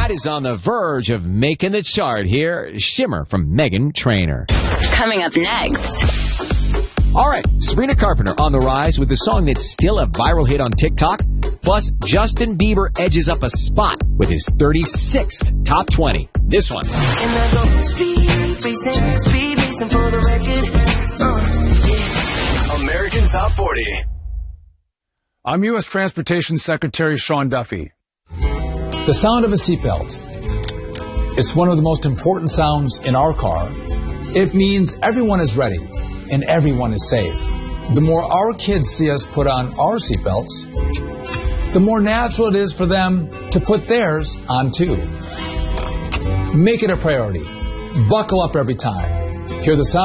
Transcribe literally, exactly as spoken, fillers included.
that is on the verge of making the chart here. Shimmer from Meghan Trainor. Coming up next. All right, Sabrina Carpenter on the rise with the song that's still a viral hit on TikTok. Plus, Justin Bieber edges up a spot with his thirty-sixth top twenty. This one. And I go speed racing, speed racing for the record. Uh, yeah. American Top forty. I'm U S Transportation Secretary Sean Duffy. The sound of a seatbelt. It's one of the most important sounds in our car. It means everyone is ready and everyone is safe. The more our kids see us put on our seatbelts, the more natural it is for them to put theirs on too. Make it a priority. Buckle up every time. Hear the sound.